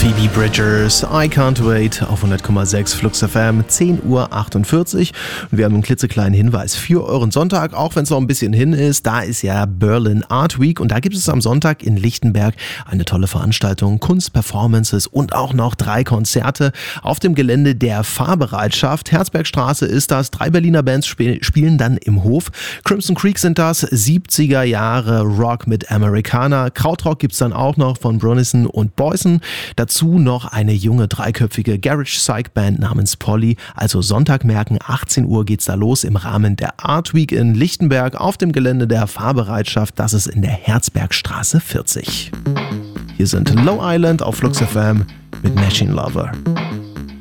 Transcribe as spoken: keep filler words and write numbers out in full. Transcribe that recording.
Phoebe Bridgers, I Can't Wait auf hundert Komma sechs Flux F M, zehn Uhr achtundvierzig. Und wir haben einen klitzekleinen Hinweis für euren Sonntag, auch wenn es noch ein bisschen hin ist. Da ist ja Berlin Art Week und da gibt es am Sonntag in Lichtenberg eine tolle Veranstaltung, Kunst, Performances und auch noch drei Konzerte auf dem Gelände der Fahrbereitschaft. Herzbergstraße ist das. Drei Berliner Bands sp- spielen dann im Hof. Crimson Creek sind das, siebziger Jahre Rock mit Americana. Krautrock gibt's dann auch noch von Brunison und Boyson. Dazu noch eine junge dreiköpfige Garage Psych Band namens Polly. Also Sonntag merken, achtzehn Uhr geht's da los im Rahmen der Art Week in Lichtenberg auf dem Gelände der Fahrbereitschaft. Das ist in der Herzbergstraße vierzig. Hier sind Low Island auf Flux F M mit Machine Lover.